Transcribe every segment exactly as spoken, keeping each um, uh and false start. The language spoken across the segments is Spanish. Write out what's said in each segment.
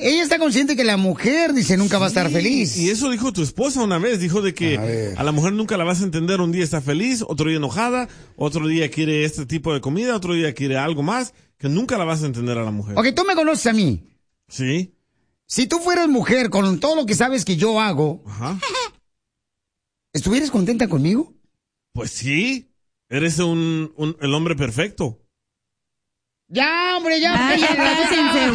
ella está consciente que la mujer, dice, nunca sí, va a estar feliz. Y eso dijo tu esposa una vez, dijo de que a, a la mujer nunca la vas a entender, un día está feliz, otro día enojada, otro día quiere este tipo de comida, otro día quiere algo más, que nunca la vas a entender a la mujer. Ok, tú me conoces a mí. Sí. Si tú fueras mujer con todo lo que sabes que yo hago, ajá, ¿estuvieras contenta conmigo? Pues sí, eres un, un el hombre perfecto. Ya, hombre, ya. Ah, ya cásense,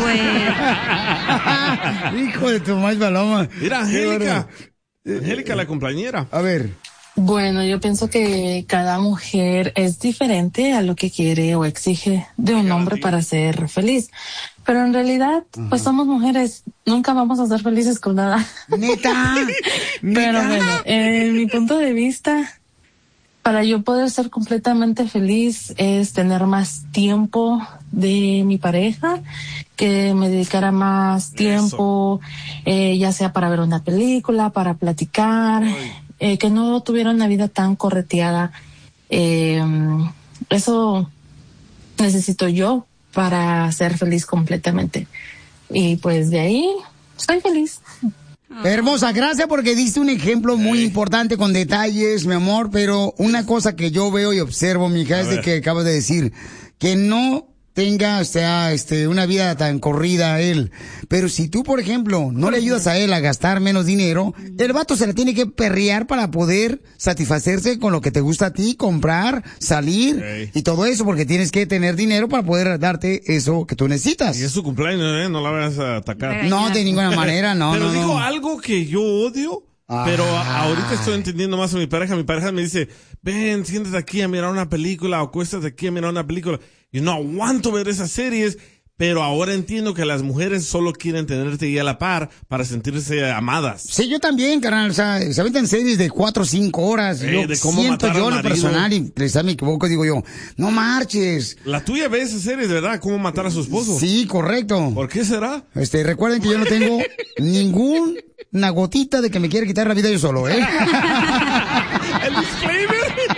güey. Hijo de tu más paloma. Mira, Angélica. Angélica, la compañera. A ver. Bueno, yo pienso que cada mujer es diferente a lo que quiere o exige de un hombre para ser feliz. Pero en realidad, uh-huh, pues somos mujeres, nunca vamos a ser felices con nada. ¿Neta? Pero bueno, en mi punto de vista, para yo poder ser completamente feliz es tener más tiempo de mi pareja, que me dedicara más tiempo, eh, ya sea para ver una película, para platicar, eh, que no tuviera una vida tan correteada. Eh, eso necesito yo para ser feliz completamente. Y pues de ahí, estoy feliz. Hermosa, gracias porque diste un ejemplo muy importante con detalles, mi amor, pero una cosa que yo veo y observo, mija, es de que acabas de decir, que no tenga, o sea, este, una vida tan corrida a él. Pero si tú, por ejemplo, no le ayudas a él a gastar menos dinero, el vato se la tiene que perrear para poder satisfacerse con lo que te gusta a ti, comprar, salir, hey, y todo eso, porque tienes que tener dinero para poder darte eso que tú necesitas. Y es su cumpleaños, ¿eh? No la vayas a atacar. No, de ninguna manera, no, Pero no, digo no. algo que yo odio. Ah. Pero ahorita estoy entendiendo más a mi pareja. Mi pareja me dice, ven, siéntate aquí a mirar una película, o acuéstate aquí a mirar una película. Y no aguanto ver esas series, pero ahora entiendo que las mujeres solo quieren tenerte ahí a la par para sentirse amadas. Sí, yo también, carnal. O sea, se aventan series de cuatro o cinco horas. Eh, yo de cómo siento matar yo en lo personal, y quizás me equivoco, digo yo, no marches. La tuya ve esas series, ¿verdad? ¿Cómo matar a su esposo? Sí, correcto. ¿Por qué será? Este, recuerden que yo no tengo ningún... una gotita de que me quiere quitar la vida yo solo, ¿eh? El disclaimer.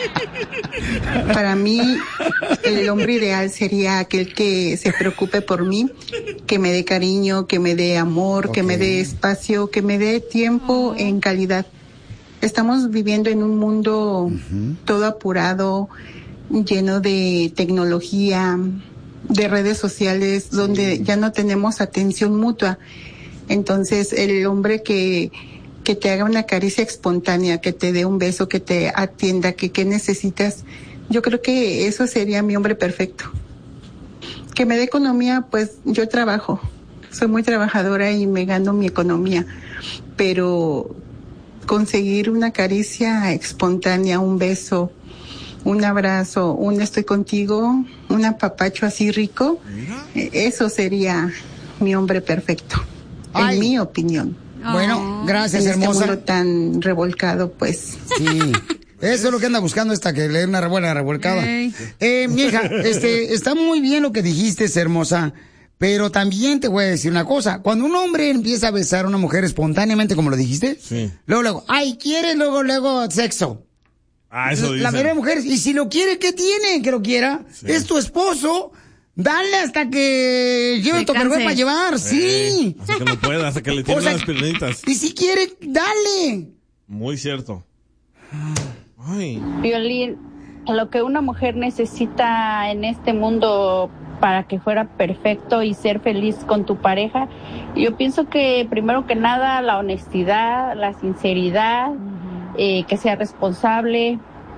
Para mí, el hombre ideal sería aquel que se preocupe por mí, que me dé cariño, que me dé amor, okay, que me dé espacio, que me dé tiempo en calidad. Estamos viviendo en un mundo uh-huh, todo apurado, lleno de tecnología, de redes sociales, sí, donde ya no tenemos atención mutua. Entonces, el hombre que, que te haga una caricia espontánea, que te dé un beso, que te atienda, que, que necesitas, yo creo que eso sería mi hombre perfecto. Que me dé economía, pues yo trabajo, soy muy trabajadora y me gano mi economía, pero conseguir una caricia espontánea, un beso, un abrazo, un estoy contigo, un apapacho así rico, eso sería mi hombre perfecto. Ay. En mi opinión. Bueno, gracias, en hermosa. este mundo tan revolcado, pues. Sí. Eso es lo que anda buscando esta, que le dé una buena revolcada. Hey. Eh, mi hija, este, está muy bien lo que dijiste, hermosa, pero también te voy a decir una cosa. Cuando un hombre empieza a besar a una mujer espontáneamente, como lo dijiste, sí, luego, luego, ay, quiere luego, luego sexo. Ah, eso dice. La mayoría de mujeres, y si lo quiere, ¿qué tiene? Que lo quiera. Sí. Es tu esposo. Dale hasta que lleve tu cargo para llevar, sí. Eh, hasta que no pueda, hasta que le tiren, o sea, las piernitas. Y si quiere, dale. Muy cierto. Ay. Violín, lo que una mujer necesita en este mundo para que fuera perfecto y ser feliz con tu pareja, yo pienso que primero que nada la honestidad, la sinceridad, uh-huh, eh, que sea responsable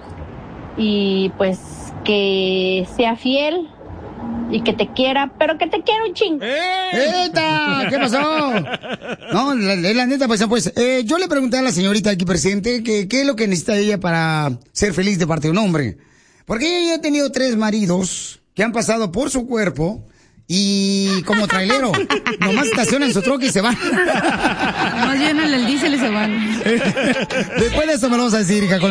y pues que sea fiel. Y que te quiera, pero que te quiera un chingo. ¡Eh! ¡Eta! ¿Qué pasó? No, la, la neta, pues, pues eh, yo le pregunté a la señorita aquí presente que qué es lo que necesita ella para ser feliz de parte de un hombre. Porque ella ha tenido tres maridos que han pasado por su cuerpo y como trailero, nomás estacionan su troca y se van. Nomás llenan el diésel y se van. Después de eso me lo vamos a decir, hija. Con